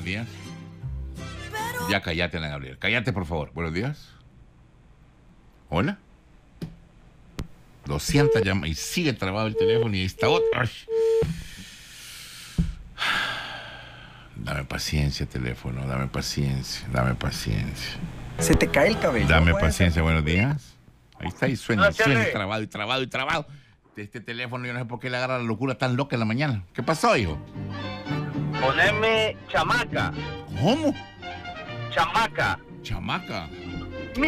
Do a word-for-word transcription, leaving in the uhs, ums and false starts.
días. Ya cállate, Ana Gabriel. Cállate, por favor. Buenos días. Hola. doscientas llamadas y sigue trabado el teléfono y ahí está otra. Ay. Dame paciencia, teléfono. Dame paciencia. Dame paciencia. Se te cae el cabello. Dame pues. paciencia. Buenos días. Ahí está y suena, No, suena chale. y trabado y trabado y trabado. Este teléfono yo no sé por qué le agarra la locura tan loca en la mañana. ¿Qué pasó, hijo? Poneme chamaca. ¿Cómo? Chamaca. Chamaca.